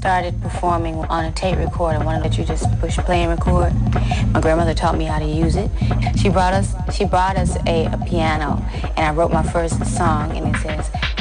started performing on a tape recorder, one that you just push play and record. My grandmother taught me how to use it. She brought us a piano, and I wrote my first song, and it says,